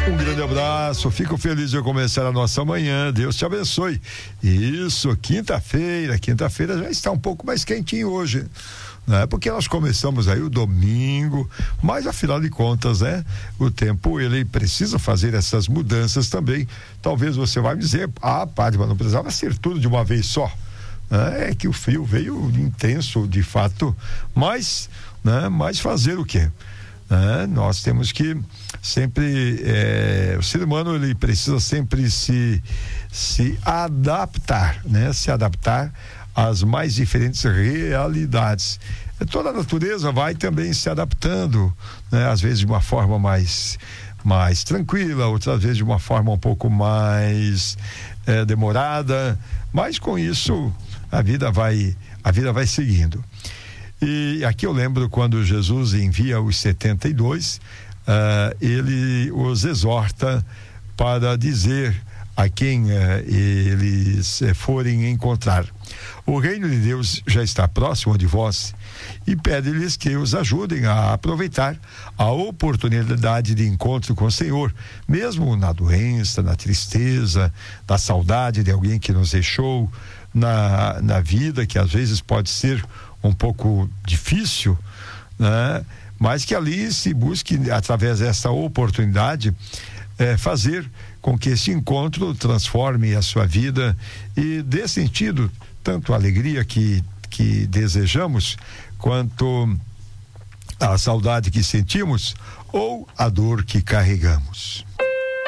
Um grande abraço, fico feliz de começar a nossa manhã, Deus te abençoe. Isso, quinta-feira já está um pouco mais quentinho hoje, né? Porque nós começamos aí o domingo, mas afinal de contas, né? O tempo, ele precisa fazer essas mudanças também. Talvez você vai me dizer, padre, mas não precisava ser tudo de uma vez só. É que o frio veio intenso, de fato, mas fazer o quê? Nós temos que sempre, o ser humano, ele precisa sempre se adaptar, né? Se adaptar às mais diferentes realidades. Toda a natureza vai também se adaptando, né? Às vezes de uma forma mais tranquila, outras vezes de uma forma um pouco mais demorada, mas com isso a vida vai seguindo. E aqui eu lembro quando Jesus envia os 72, ele os exorta para dizer a quem eles forem encontrar: o reino de Deus já está próximo de vós, e pede-lhes que os ajudem a aproveitar a oportunidade de encontro com o Senhor, mesmo na doença, na tristeza, na saudade de alguém que nos deixou, na vida que às vezes pode ser um pouco difícil, né? Mas que ali se busque, através dessa oportunidade, fazer com que esse encontro transforme a sua vida e dê sentido tanto a alegria que desejamos, quanto a saudade que sentimos ou a dor que carregamos.